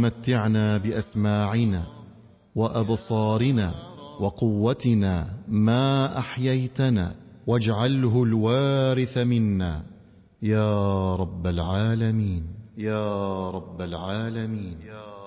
متعنا بأسماعنا وأبصارنا وقوتنا ما أحييتنا، واجعله الوارث منا يا رب العالمين، يا رب العالمين.